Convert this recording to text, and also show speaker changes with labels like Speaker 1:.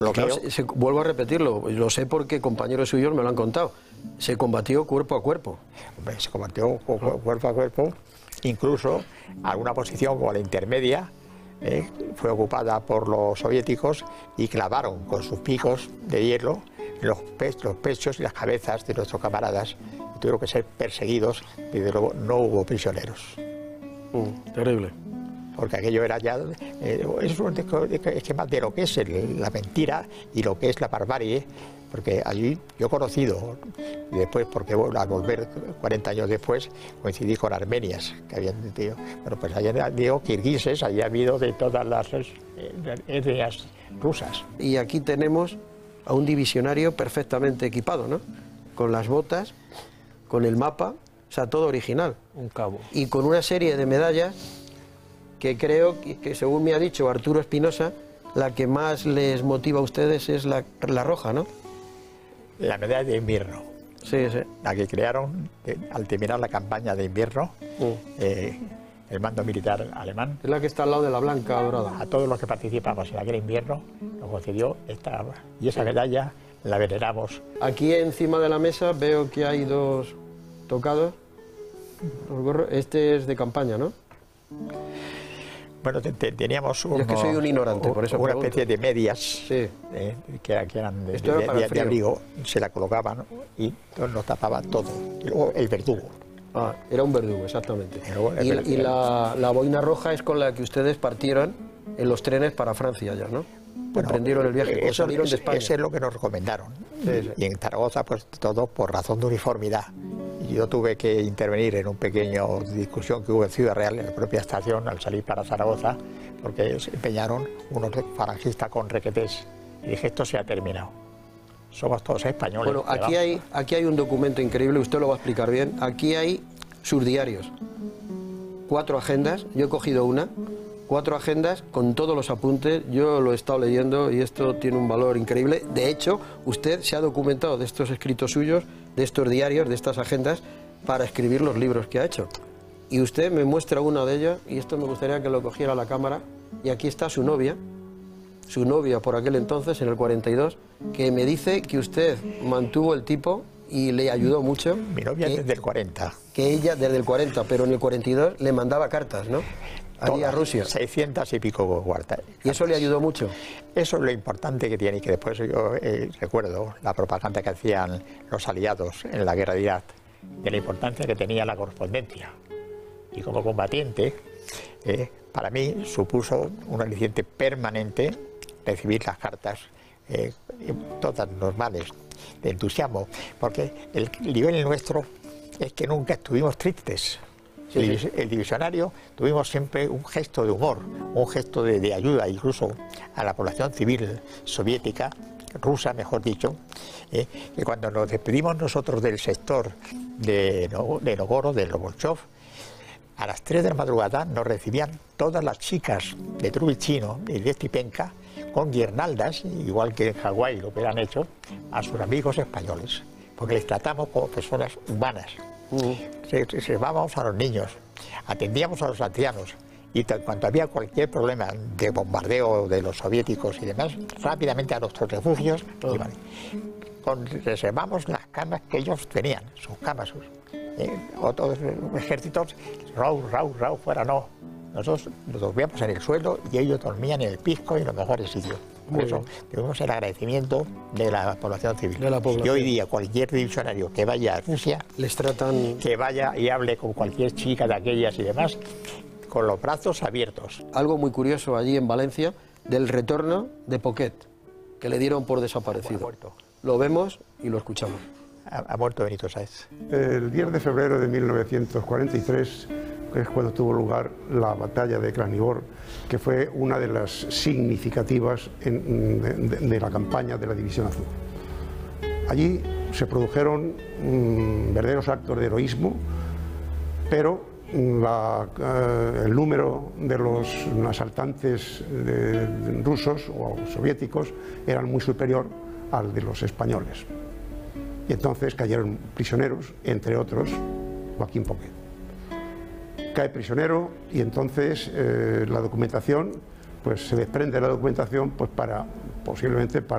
Speaker 1: Bloqueo.
Speaker 2: Claro, vuelvo a repetirlo, lo sé porque compañeros suyos me lo han contado. Se combatió cuerpo a cuerpo.
Speaker 1: Hombre, se combatió cuerpo a cuerpo. Incluso alguna posición como la intermedia fue ocupada por los soviéticos y clavaron con sus picos de hierro los pechos y las cabezas de nuestros camaradas. Tuvieron que ser perseguidos y desde luego no hubo prisioneros.
Speaker 2: Terrible.
Speaker 1: Porque aquello era ya es un esquema de lo que es la mentira y lo que es la barbarie, porque allí yo he conocido, y después, porque al volver 40 años después, coincidí con armenias, que habían dicho, bueno, pues allá digo, kirguises, allí ha habido de todas las etnias rusas.
Speaker 2: Y aquí tenemos a un divisionario perfectamente equipado, ¿no? Con las botas, con el mapa, o sea, todo original.
Speaker 3: Un cabo.
Speaker 2: Y con una serie de medallas que creo que, según me ha dicho Arturo Espinosa, la que más les motiva a ustedes es la roja, ¿no?
Speaker 1: La medalla de invierno.
Speaker 2: Sí, sí.
Speaker 1: La que crearon al terminar la campaña de invierno, el mando militar alemán.
Speaker 2: Es la que está al lado de la blanca dorada.
Speaker 1: A todos los que participamos en aquel invierno nos concedió esta, y esa medalla la veneramos.
Speaker 2: Aquí encima de la mesa veo que hay dos tocados. Este es de campaña, ¿no?
Speaker 1: Bueno, teníamos
Speaker 2: es que soy un ignorante, por eso
Speaker 1: una
Speaker 2: pregunto.
Speaker 1: especie de medias,
Speaker 2: sí.
Speaker 1: que eran
Speaker 2: de
Speaker 1: abrigo, se la colocaban y nos tapaba todo. Y luego el verdugo.
Speaker 2: Ah, era un verdugo, exactamente. Y la boina roja es con la que ustedes partieron en los trenes para Francia ya, ¿no?
Speaker 1: Bueno,
Speaker 2: emprendieron el viaje,
Speaker 1: eso,
Speaker 2: salieron de España.
Speaker 1: Eso es lo que nos recomendaron.
Speaker 2: Sí.
Speaker 1: Y en Zaragoza, pues todo por razón de uniformidad. Yo tuve que intervenir en un pequeño discusión que hubo en Ciudad Real, en la propia estación, al salir para Zaragoza, porque se empeñaron unos falangistas con requetés. Y dije, esto se ha terminado. Somos todos españoles.
Speaker 2: Bueno, aquí hay un documento increíble, usted lo va a explicar bien. Aquí hay sus diarios. 4 agendas, yo he cogido una. 4 agendas con todos los apuntes, yo lo he estado leyendo y esto tiene un valor increíble. De hecho, usted se ha documentado de estos escritos suyos, de estos diarios, de estas agendas, para escribir los libros que ha hecho. Y usted me muestra uno de ellos, y esto me gustaría que lo cogiera la cámara, y aquí está su novia por aquel entonces, en el 42, que me dice que usted mantuvo el tipo y le ayudó mucho.
Speaker 1: Mi novia desde el 40.
Speaker 2: Que ella desde el 40, pero en el 42 le mandaba cartas, ¿no? Allí a Rusia.
Speaker 1: 600 y pico cartas.
Speaker 2: ¿Y eso le ayudó mucho?
Speaker 1: Eso es lo importante que tiene, y que después yo recuerdo la propaganda que hacían los aliados en la guerra de Irak, de la importancia que tenía la correspondencia. Y como combatiente, para mí supuso un aliciente permanente recibir las cartas, todas normales, de entusiasmo, porque el nivel nuestro es que nunca estuvimos tristes. Sí, sí. El divisionario tuvimos siempre un gesto de humor, un gesto de ayuda incluso a la población civil soviética, rusa mejor dicho, que cuando nos despedimos nosotros del sector de Nogoro, de Lobolchov, a las 3 de la madrugada nos recibían todas las chicas de Trubichino y de Stipenka con guirnaldas, igual que en Hawái lo hubieran hecho, a sus amigos españoles, porque les tratamos como personas humanas. Reservábamos a los niños, atendíamos a los ancianos y cuando había cualquier problema de bombardeo de los soviéticos y demás, rápidamente a nuestros refugios iban. Reservamos las camas que ellos tenían, sus camas. Otros ejércitos, Rau, fuera no. Nosotros nos dormíamos en el suelo y ellos dormían en el pisco y en los mejores sitios. Por eso tuvimos el agradecimiento de la población civil. Y hoy día cualquier divisionario que vaya a Rusia,
Speaker 2: les tratan...
Speaker 1: que vaya y hable con cualquier chica de aquellas y demás, con los brazos abiertos.
Speaker 2: Algo muy curioso allí en Valencia, del retorno de Poquet, que le dieron por desaparecido. Lo vemos y lo escuchamos.
Speaker 1: Ha muerto Benito Sáez.
Speaker 4: El 10 de febrero de 1943 es cuando tuvo lugar la batalla de Kranibor, que fue una de las significativas de la campaña de la División Azul. Allí se produjeron verdaderos actos de heroísmo, pero el número de los asaltantes rusos o soviéticos era muy superior al de los españoles. Y entonces cayeron prisioneros, entre otros Joaquín Poquet. Cae prisionero y entonces la documentación, pues se desprende de la documentación pues posiblemente para